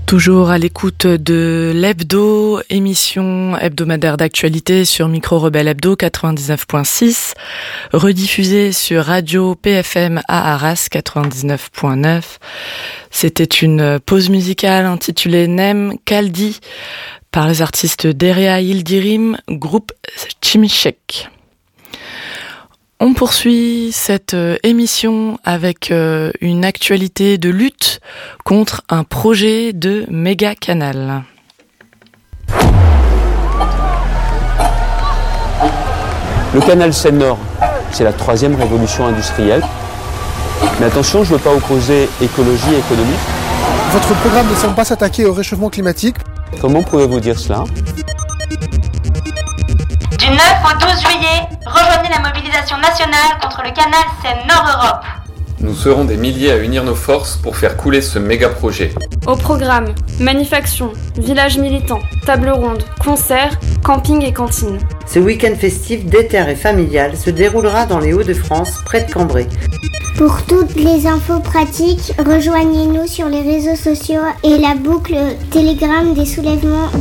Toujours à l'écoute de l'Hebdo, émission hebdomadaire d'actualité sur Micro Rebelle Hebdo 99.6, rediffusée sur Radio PFM à Arras 99.9. C'était une pause musicale intitulée Nem Kaldi par les artistes Deria Yildirim, groupe Chimichek. On poursuit cette émission avec une actualité de lutte contre un projet de méga canal. Le canal Seine-Nord, c'est la 3e révolution industrielle. Mais attention, je ne veux pas opposer écologie et économie. Votre programme ne semble pas s'attaquer au réchauffement climatique. Comment pouvez-vous dire cela ? Du 9 au 12 juillet, rejoignez la mobilisation nationale contre le canal Seine-Nord-Europe. Nous serons des milliers à unir nos forces pour faire couler ce méga projet. Au programme, manufactures, villages militants, tables rondes, concerts, camping et cantines. Ce week-end festif d'éther et familial se déroulera dans les Hauts-de-France, près de Cambrai. Pour toutes les infos pratiques, rejoignez-nous sur les réseaux sociaux et la boucle Telegram des soulèvements